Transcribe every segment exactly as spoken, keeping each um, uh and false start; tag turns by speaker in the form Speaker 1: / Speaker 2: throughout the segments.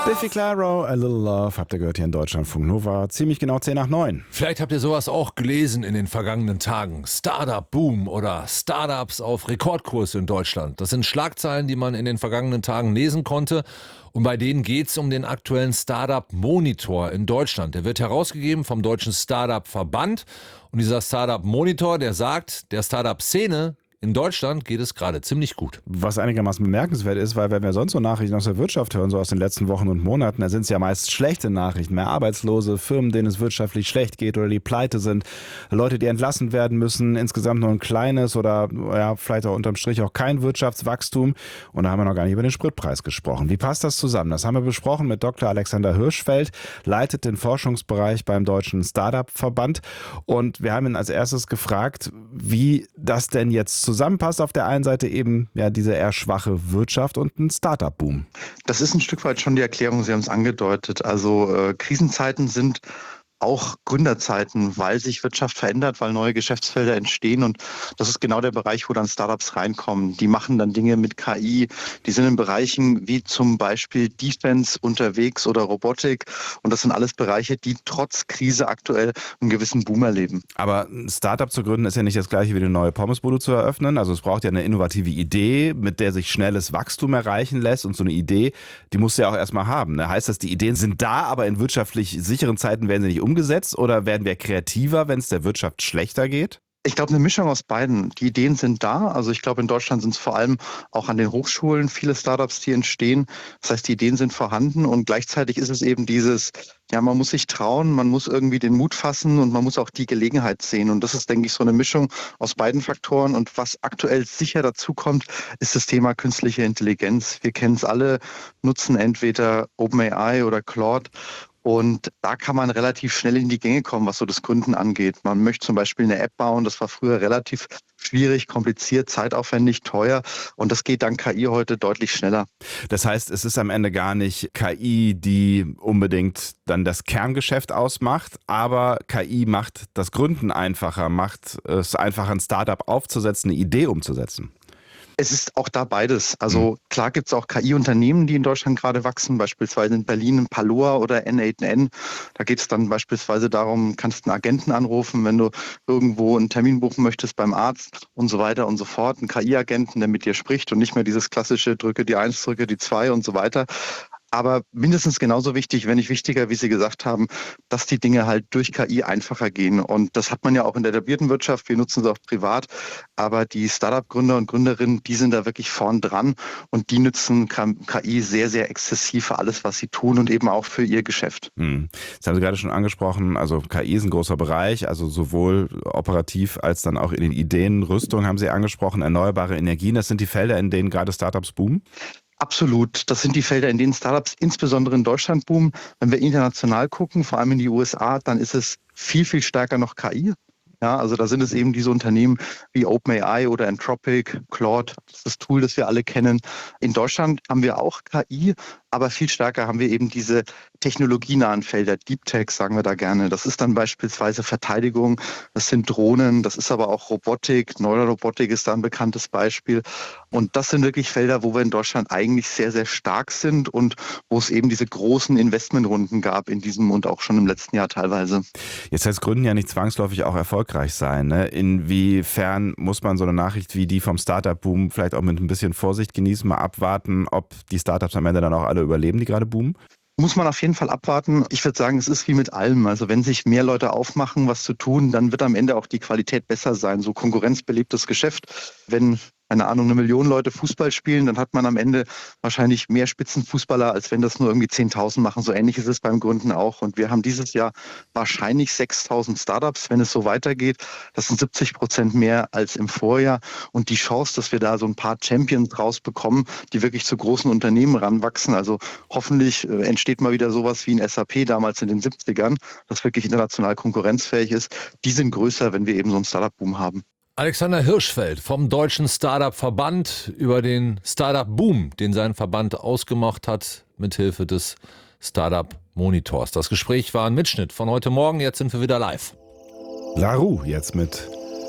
Speaker 1: Biffy Clyro, A Little Love, habt ihr gehört hier in Deutschlandfunk Nova, ziemlich genau zehn nach neun.
Speaker 2: Vielleicht habt ihr sowas auch gelesen in den vergangenen Tagen. Startup-Boom oder Startups auf Rekordkurs in Deutschland. Das sind Schlagzeilen, die man in den vergangenen Tagen lesen konnte. Und bei denen geht es um den aktuellen Startup-Monitor in Deutschland. Der wird herausgegeben vom Deutschen Startup-Verband. Und dieser Startup-Monitor, der sagt, der Startup-Szene in Deutschland geht es gerade ziemlich gut.
Speaker 1: Was einigermaßen bemerkenswert ist, weil wenn wir sonst so Nachrichten aus der Wirtschaft hören, so aus den letzten Wochen und Monaten, da sind es ja meist schlechte Nachrichten. Mehr Arbeitslose, Firmen, denen es wirtschaftlich schlecht geht oder die pleite sind, Leute, die entlassen werden müssen, insgesamt nur ein kleines oder ja, vielleicht auch unterm Strich auch kein Wirtschaftswachstum. Und da haben wir noch gar nicht über den Spritpreis gesprochen. Wie passt das zusammen? Das haben wir besprochen mit Doktor Alexander Hirschfeld, leitet den Forschungsbereich beim Deutschen Startup-Verband. Und wir haben ihn als erstes gefragt, wie das denn jetzt zusammenpasst. Auf der einen Seite eben ja diese eher schwache Wirtschaft und ein Startup-Boom.
Speaker 3: Das ist ein Stück weit schon die Erklärung, Sie haben es angedeutet. Also äh, Krisenzeiten sind auch Gründerzeiten, weil sich Wirtschaft verändert, weil neue Geschäftsfelder entstehen, und das ist genau der Bereich, wo dann Startups reinkommen. Die machen dann Dinge mit K I, die sind in Bereichen wie zum Beispiel Defense unterwegs oder Robotik, und das sind alles Bereiche, die trotz Krise aktuell einen gewissen Boom erleben.
Speaker 1: Aber ein Startup zu gründen ist ja nicht das gleiche wie eine neue Pommesbude zu eröffnen. Also es braucht ja eine innovative Idee, mit der sich schnelles Wachstum erreichen lässt, und so eine Idee, die musst du ja auch erstmal haben. Ne? Heißt das, die Ideen sind da, aber in wirtschaftlich sicheren Zeiten werden sie nicht umgesetzt, oder werden wir kreativer, wenn es der Wirtschaft schlechter geht?
Speaker 3: Ich glaube, eine Mischung aus beiden. Die Ideen sind da. Also ich glaube, in Deutschland sind es vor allem auch an den Hochschulen viele Startups, die entstehen. Das heißt, die Ideen sind vorhanden, und gleichzeitig ist es eben dieses, ja, man muss sich trauen, man muss irgendwie den Mut fassen und man muss auch die Gelegenheit sehen. Und das ist, denke ich, so eine Mischung aus beiden Faktoren. Und was aktuell sicher dazu kommt, ist das Thema künstliche Intelligenz. Wir kennen es alle, nutzen entweder OpenAI oder Claude. Und da kann man relativ schnell in die Gänge kommen, was so das Gründen angeht. Man möchte zum Beispiel eine App bauen, das war früher relativ schwierig, kompliziert, zeitaufwendig, teuer, und das geht dank K I heute deutlich schneller.
Speaker 1: Das heißt, es ist am Ende gar nicht K I, die unbedingt dann das Kerngeschäft ausmacht, aber K I macht das Gründen einfacher, macht es einfacher, ein Startup aufzusetzen, eine Idee umzusetzen.
Speaker 3: Es ist auch da beides. Also klar gibt es auch K I-Unternehmen, die in Deutschland gerade wachsen, beispielsweise in Berlin Paloa oder N acht N. Da geht es dann beispielsweise darum, kannst einen Agenten anrufen, wenn du irgendwo einen Termin buchen möchtest beim Arzt und so weiter und so fort. Einen K I-Agenten, der mit dir spricht und nicht mehr dieses klassische drücke die eins, drücke die zwei und so weiter. Aber mindestens genauso wichtig, wenn nicht wichtiger, wie Sie gesagt haben, dass die Dinge halt durch K I einfacher gehen. Und das hat man ja auch in der etablierten Wirtschaft, wir nutzen es auch privat. Aber die Startup-Gründer und Gründerinnen, die sind da wirklich vorn dran, und die nutzen K I sehr, sehr exzessiv für alles, was sie tun, und eben auch für ihr Geschäft.
Speaker 1: Hm. Das haben Sie gerade schon angesprochen, also K I ist ein großer Bereich, also sowohl operativ als dann auch in den Ideen. Rüstung haben Sie angesprochen, erneuerbare Energien, das sind die Felder, in denen gerade Startups boomen?
Speaker 3: Absolut. Das sind die Felder, in denen Startups insbesondere in Deutschland boomen. Wenn wir international gucken, vor allem in die U S A, dann ist es viel, viel stärker noch K I. Ja, also da sind es eben diese Unternehmen wie OpenAI oder Anthropic, Claude, das ist das Tool, das wir alle kennen. In Deutschland haben wir auch K I, aber viel stärker haben wir eben diese technologienahen Felder, Deep Tech sagen wir da gerne. Das ist dann beispielsweise Verteidigung, das sind Drohnen, das ist aber auch Robotik, Neurorobotik ist da ein bekanntes Beispiel. Und das sind wirklich Felder, wo wir in Deutschland eigentlich sehr, sehr stark sind und wo es eben diese großen Investmentrunden gab in diesem und auch schon im letzten Jahr teilweise.
Speaker 1: Jetzt heißt Gründen ja nicht zwangsläufig auch erfolgreich sein. Ne? Inwiefern muss man so eine Nachricht wie die vom Startup-Boom vielleicht auch mit ein bisschen Vorsicht genießen, mal abwarten, ob die Startups am Ende dann auch alle überleben, die gerade boomen?
Speaker 3: Muss man auf jeden Fall abwarten. Ich würde sagen, es ist wie mit allem. Also wenn sich mehr Leute aufmachen, was zu tun, dann wird am Ende auch die Qualität besser sein. So konkurrenzbelebtes Geschäft. Wenn, keine Ahnung, eine Million Leute Fußball spielen, dann hat man am Ende wahrscheinlich mehr Spitzenfußballer, als wenn das nur irgendwie zehntausend machen. So ähnlich ist es beim Gründen auch. Und wir haben dieses Jahr wahrscheinlich sechstausend Startups, wenn es so weitergeht. Das sind siebzig Prozent mehr als im Vorjahr. Und die Chance, dass wir da so ein paar Champions rausbekommen, die wirklich zu großen Unternehmen ranwachsen. Also hoffentlich äh, entsteht mal wieder sowas wie ein S A P damals in den siebzigern, das wirklich international konkurrenzfähig ist. Die sind größer, wenn wir eben so einen Startup-Boom haben.
Speaker 2: Alexander Hirschfeld vom Deutschen Startup-Verband über den Startup-Boom, den sein Verband ausgemacht hat, mithilfe des Startup-Monitors. Das Gespräch war ein Mitschnitt von heute Morgen, jetzt sind wir wieder live.
Speaker 1: Larue jetzt mit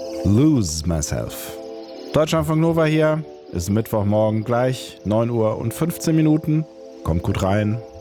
Speaker 1: Lose Myself. Deutschlandfunk Nova hier, ist Mittwochmorgen gleich, neun Uhr und fünfzehn Minuten. Kommt gut rein.